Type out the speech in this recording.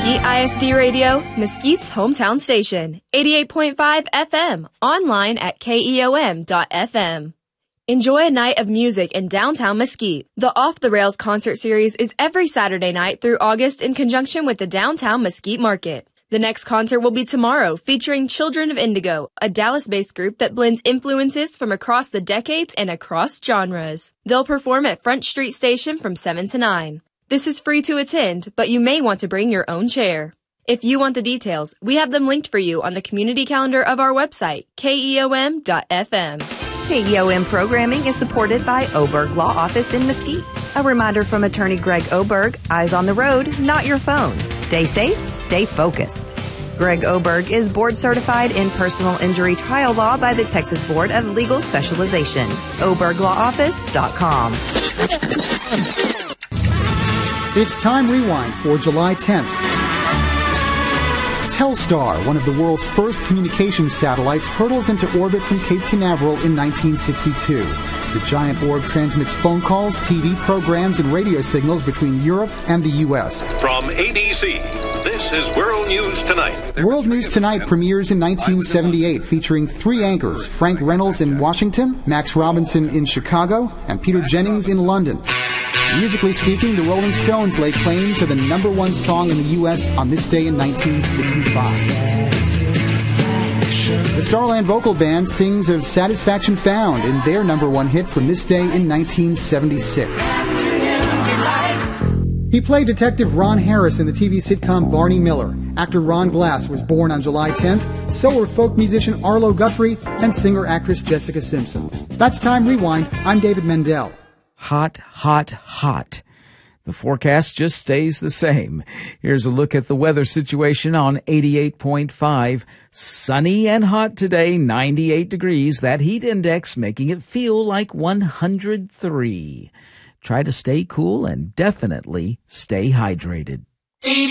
Mesquite ISD Radio, Mesquite's hometown station, 88.5 FM, online at keom.fm. Enjoy a night of music in downtown Mesquite. The Off the Rails concert series is every Saturday night through August in conjunction with the Downtown Mesquite Market. The next concert will be tomorrow, featuring Children of Indigo, a Dallas-based group that blends influences from across the decades and across genres. They'll perform at Front Street Station from 7 to 9. This is free to attend, but you may want to bring your own chair. If you want the details, we have them linked for you on the community calendar of our website, keom.fm. KEOM programming is supported by Oberg Law Office in Mesquite. A reminder from attorney Greg Oberg, eyes on the road, not your phone. Stay safe, stay focused. Greg Oberg is board certified in personal injury trial law by the Texas Board of Legal Specialization. ObergLawOffice.com. It's Time Rewind for July 10th. Telstar, one of the world's first communications satellites, hurtles into orbit from Cape Canaveral in 1962. The giant orb transmits phone calls, TV programs, and radio signals between Europe and the U.S. From ABC, this is World News Tonight. World News Tonight premieres in 1978, featuring three anchors, Frank Reynolds in Washington, Max Robinson in Chicago, and Peter Jennings in London. Musically speaking, the Rolling Stones lay claim to the number one song in the U.S. on this day in 1965. The Starland Vocal Band sings of Satisfaction Found in their number one hit from this day in 1976. He played Detective Ron Harris in the TV sitcom Barney Miller. Actor Ron Glass was born on July 10th. So were folk musician Arlo Guthrie and singer-actress Jessica Simpson. That's Time Rewind. I'm David Mendel. Hot, hot, hot. The forecast just stays the same. Here's a look at the weather situation on 88.5. Sunny and hot today, 98 degrees. That heat index making it feel like 103. Try to stay cool and definitely stay hydrated.